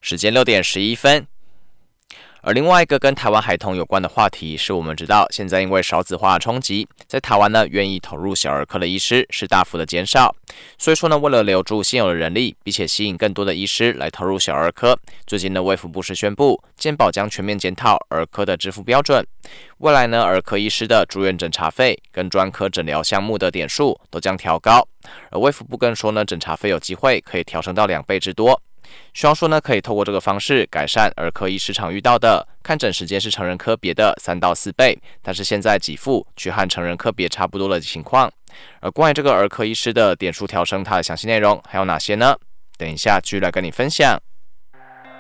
时间6:11。而另外一个跟台湾孩童有关的话题是，我们知道现在因为少子化的冲击，在台湾呢愿意投入小儿科的医师是大幅的减少，所以说呢，为了留住现有的人力，并且吸引更多的医师来投入小儿科，最近呢卫福部是宣布，健保将全面检讨儿科的支付标准，未来呢儿科医师的住院诊查费跟专科诊疗项目的点数都将调高，而卫福部更说呢，诊查费有机会可以调升到2倍之多。希望说呢，可以透过这个方式改善儿科医师常遇到的看诊时间是成人科别的3到4倍，但是现在给付却和成人科别差不多的情况。而关于这个儿科医师的点数调升，它的详细内容还有哪些呢？等一下继续来跟你分享。